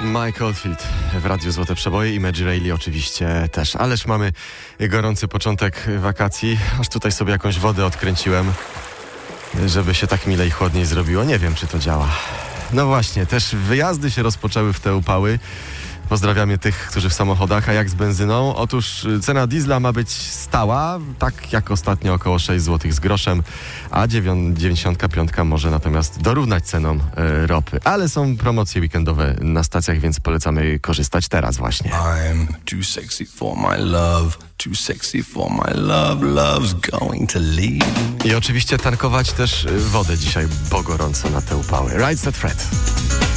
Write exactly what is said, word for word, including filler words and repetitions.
Mike Oldfield w Radiu Złote Przeboje i Maggie Reilly oczywiście też. Ależ mamy gorący początek wakacji. Aż tutaj sobie jakąś wodę odkręciłem, żeby się tak milej chłodniej zrobiło. Nie wiem, czy to działa. No właśnie, też wyjazdy się rozpoczęły w te upały. Pozdrawiamy tych, którzy w samochodach, a jak z benzyną? Otóż cena diesla ma być stała, tak jak ostatnio około sześć złotych z groszem, a dziewięćdziesiątka pięć może natomiast dorównać cenom e, ropy. Ale są promocje weekendowe na stacjach, więc polecamy korzystać teraz właśnie. I'm too sexy for my love, too sexy for my love, love's going to leave. I oczywiście tankować też wodę dzisiaj, bo gorąco na te upały. Right Set Fred.